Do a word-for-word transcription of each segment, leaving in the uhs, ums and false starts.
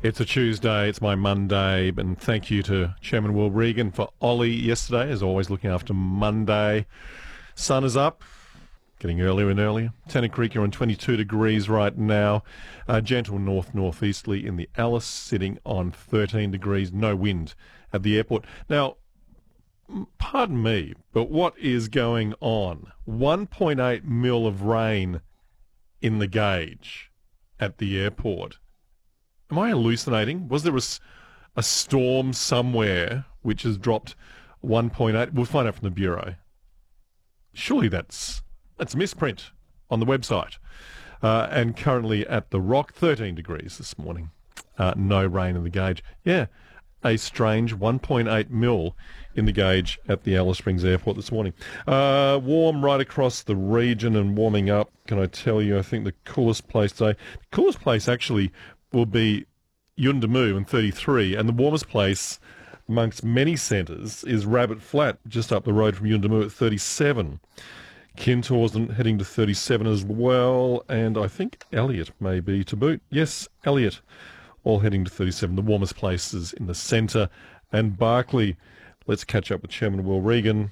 It's a Tuesday, it's my Monday, and thank you to Chairman Will Regan for Ollie yesterday, as always looking after Monday. Sun is up, getting earlier and earlier. Tennant Creek, you're on twenty-two degrees right now. Uh, gentle north-northeasterly in the Alice, sitting on thirteen degrees, no wind at the airport. Now, pardon me, but what is going on? one point eight mil of rain in the gauge at the airport. Am I hallucinating? Was there a, a storm somewhere which has dropped one point eight? We'll find out from the Bureau. Surely that's that's a misprint on the website. Uh, and currently at the Rock, thirteen degrees this morning. Uh, no rain in the gauge. Yeah, a strange one point eight mil in the gauge at the Alice Springs Airport this morning. Uh, warm right across the region and warming up. Can I tell you, I think the coolest place today, the coolest place actually will be Yuendumu and thirty-three, and the warmest place amongst many centres is Rabbit Flat, just up the road from Yuendumu at thirty-seven. Kintor's heading to thirty-seven as well, and I think Elliot may be to boot. Yes, Elliot, all heading to thirty-seven. The warmest places in the centre. And Barclay, let's catch up with Chairman Will Regan.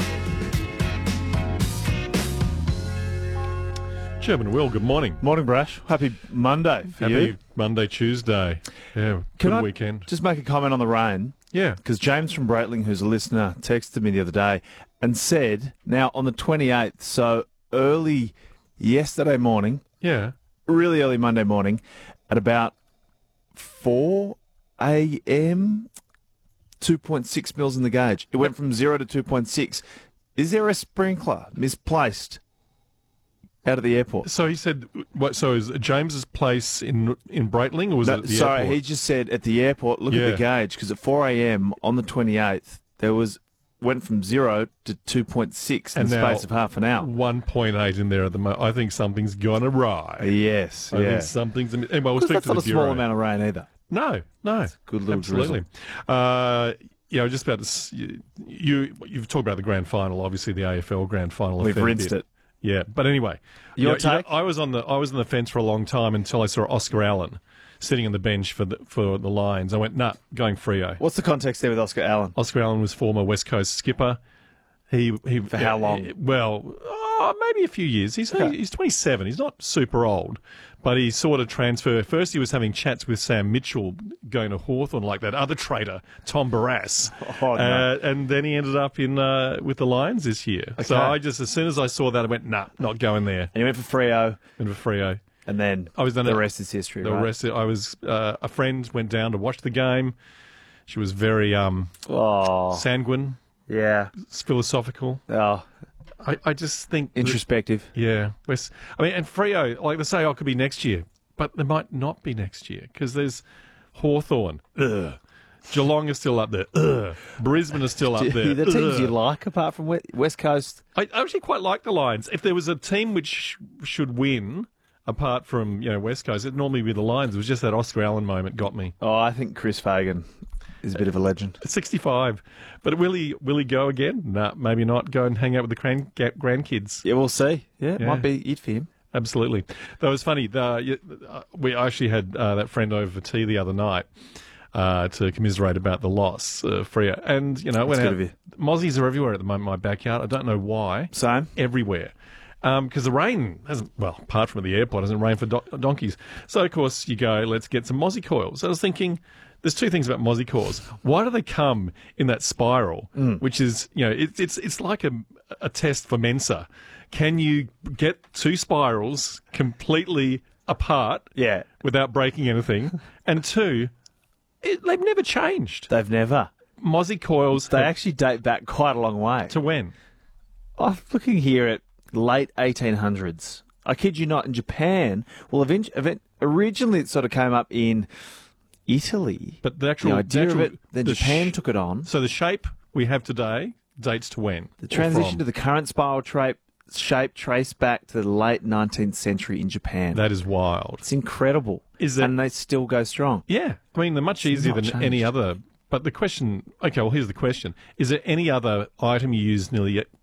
Chairman Will, good morning. Morning, Brash. Happy Monday for Happy you. Monday, Tuesday. Yeah, Can good I weekend. just make a comment on the rain? Yeah. Because James from Breitling, who's a listener, texted me the other day and said, now on the twenty-eighth, so early yesterday morning, Yeah. really early Monday morning, at about four a.m., two point six mils in the gauge. It went from zero to two point six. Is there a sprinkler misplaced out of the airport? So he said, what? So is it James's place in in Breitling, or was No, it at the sorry, airport? he just said at the airport, look Yeah. at the gauge, because at four a.m. on the twenty-eighth, there was went from zero to two point six in And the now space of half an hour. one point eight in there at the moment. I think something's gone awry. Yes, I yeah. think something's... Anyway, we'll Because speak that's to the not a Bureau. small amount of rain either. No, no. Good little Absolutely. Uh, yeah, I was just about to... s- You, you, you've talked about the grand final, obviously the A F L grand final. a We've fair rinsed bit. it. Yeah, but anyway, Your you know, you know, take? I was on the I was on the fence for a long time until I saw Oscar Allen sitting on the bench for the for the Lions. I went, nah, going Freo. What's the context there with Oscar Allen? Oscar Allen was former West Coast skipper. He he For how long? Well, oh, maybe a few years. He's Okay. he's twenty-seven. He's not super old, but he sort of transferred. First, he was having chats with Sam Mitchell going to Hawthorn, like that other trader, Tom Barras. Oh, no. uh, and then he ended up in uh, with the Lions this year. So Okay. I just, as soon as I saw that, I went, nah, not going there. And he went for Freo, And for Freo. and then I was done the it- rest is history, The right? rest, I was uh, a friend went down to watch the game. She was very um, Oh, sanguine, yeah. philosophical. Oh, I, I just think that- introspective. yeah, West. I mean, and Freo, like they say, oh, it could be next year, but they might not be next year because there's Hawthorn. Ugh. Geelong is still up there. Ugh. Brisbane is still up there. the teams Ugh. you like, apart from We- West Coast, I I actually quite like the Lions. If there was a team which sh- should win, apart from you know West Coast, it'd normally be the Lions. It was just that Oscar Allen moment got me. oh, I think Chris Fagan is a bit of a legend. sixty-five, but will he will he go again? No, maybe not. Go and hang out with the grand, grandkids. Yeah, we'll see. Yeah, it Yeah. might be it for him. Absolutely. That was funny. The, you- uh, we actually had uh, that friend over for tea the other night uh, to commiserate about the loss, uh, Freo. And, you know, That's went good out, of you. Mozzies are everywhere at the moment in my backyard. I don't know why. Same. Everywhere. Because the rain hasn't, well, apart from at the airport, hasn't rained for do- donkeys. So, of course, you go, let's get some Mozzie coils. I was thinking, there's two things about Mozzie coils. Why do they come in that spiral, Mm. which is, you know, it, it's it's like a, a test for Mensa. Can you get two spirals completely apart Yeah, without breaking anything? And two, it, they've never changed. they've never. Mozzie coils They have- actually date back quite a long way. to when? I'm looking here at late eighteen hundreds. I kid you not, in Japan, well, event, event, originally it sort of came up in Italy. But the actual, The idea the actual- of it, then the Japan sh- took it on. So the shape we have today dates to when? The transition to the current spiral tra- shape traced back to the late nineteenth century in Japan. That is wild. It's incredible. Is that- and they still go strong. Yeah. I mean, they're much easier not than changed. any other. But the question, okay, well, here's the question. Is there any other item you use nearly